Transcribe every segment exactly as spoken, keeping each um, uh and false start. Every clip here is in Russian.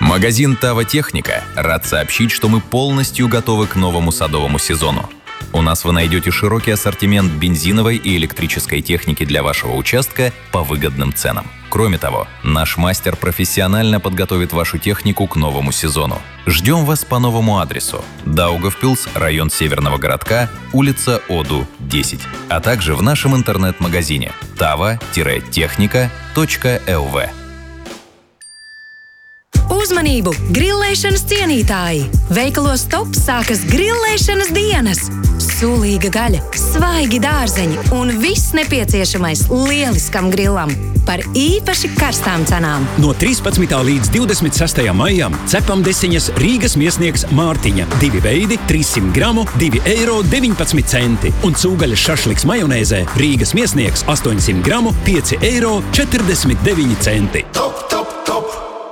Магазин «Тава Техника» рад сообщить, что мы полностью готовы к новому садовому сезону. У нас вы найдете широкий ассортимент бензиновой и электрической техники для вашего участка по выгодным ценам. Кроме того, наш мастер профессионально подготовит вашу технику к новому сезону. Ждем вас по новому адресу: Даугавпилс, район Северного городка, улица Оду, десять, а также в нашем интернет-магазине тава техника точка эл ви. Uzmanību! Grillēšanas cienītāji! Veikalos Top sākas grillēšanas dienas! Sulīga gaļa, svaigi dārzeņi un viss nepieciešamais lieliskam grillam par īpaši karstām cenām. No trīspadsmitā līdz divdesmit sastajam maijam cepam desiņas Rīgas miesnieks Mārtiņa. Divi veidi, trīssimt gramu, divi eiro deviņpadsmit centi. Un cūgaļas šašliks majonēzē Rīgas miesnieks astoņsimt gramu, pieci eiro četrdesmit deviņi centi. Top, top, top!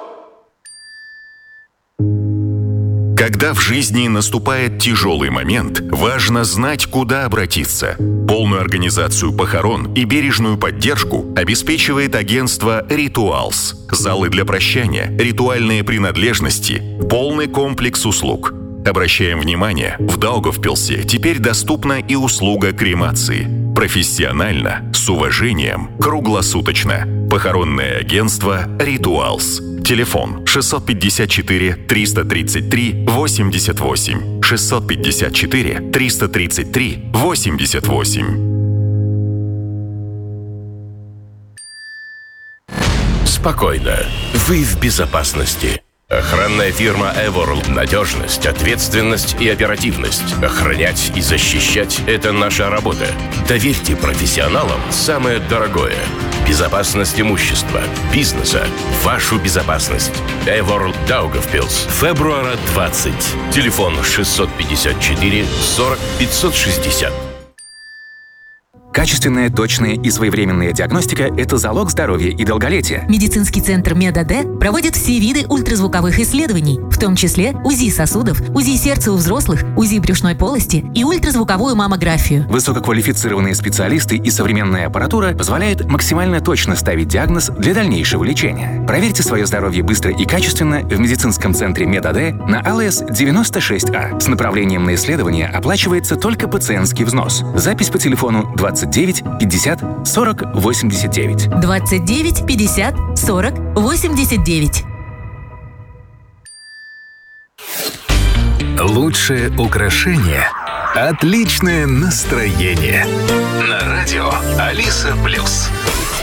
Когда в жизни наступает тяжелый момент, важно знать, куда обратиться. Полную организацию похорон и бережную поддержку обеспечивает агентство «Ритуалс». Залы для прощания, ритуальные принадлежности, полный комплекс услуг. Обращаем внимание, в Даугавпилсе теперь доступна и услуга кремации. Профессионально, с уважением, круглосуточно. Похоронное агентство «Ритуалс». Телефон шестьсот пятьдесят четыре триста тридцать три восемьдесят восемь. шестьсот пятьдесят четыре триста тридцать три восемьдесят восемь. Спокойно. Вы в безопасности. Охранная фирма Эворл. Надежность, ответственность и оперативность. Охранять и защищать – это наша работа. Доверьте профессионалам самое дорогое. Безопасность имущества, бизнеса, вашу безопасность. Эворл Даугавпилс. Фебруара двадцать. Телефон шестьсот пятьдесят четыре сорок пятьсот шестьдесят. Качественная, точная и своевременная диагностика – это залог здоровья и долголетия. Медицинский центр МедАД проводит все виды ультразвуковых исследований, в том числе УЗИ сосудов, УЗИ сердца у взрослых, УЗИ брюшной полости и ультразвуковую маммографию. Высококвалифицированные специалисты и современная аппаратура позволяют максимально точно ставить диагноз для дальнейшего лечения. Проверьте свое здоровье быстро и качественно в медицинском центре МедАД на АЛС девяносто шесть А. С направлением на исследование оплачивается только пациентский взнос. Запись по телефону двадцать девять пятьдесят сорок восемьдесят девять. двадцать девять пятьдесят сорок восемьдесят девять. Лучшее украшение – отличное настроение. На радио Алиса Плюс.